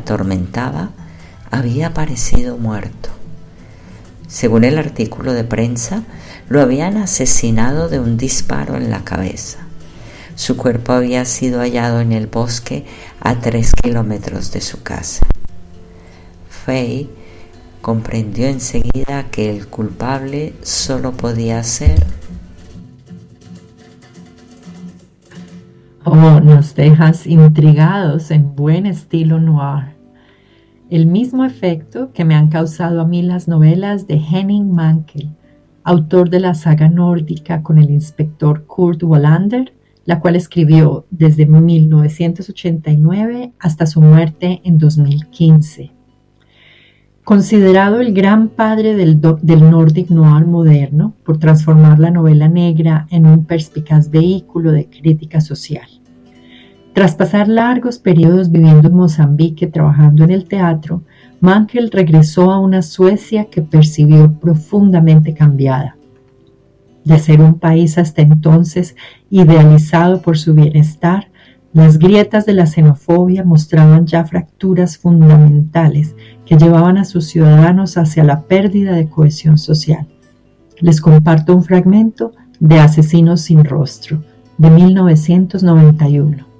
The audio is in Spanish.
atormentaba había aparecido muerto. Según el artículo de prensa, lo habían asesinado de un disparo en la cabeza. Su cuerpo había sido hallado en el bosque a 3 kilómetros de su casa. Fay comprendió enseguida que el culpable solo podía ser... Oh, nos dejas intrigados en buen estilo noir. El mismo efecto que me han causado a mí las novelas de Henning Mankell, autor de la saga nórdica con el inspector Kurt Wallander, la cual escribió desde 1989 hasta su muerte en 2015. Considerado el gran padre del Nordic Noir moderno por transformar la novela negra en un perspicaz vehículo de crítica social. Tras pasar largos periodos viviendo en Mozambique trabajando en el teatro, Mankell regresó a una Suecia que percibió profundamente cambiada. De ser un país hasta entonces idealizado por su bienestar, las grietas de la xenofobia mostraban ya fracturas fundamentales que llevaban a sus ciudadanos hacia la pérdida de cohesión social. Les comparto un fragmento de Asesinos sin rostro, de 1991.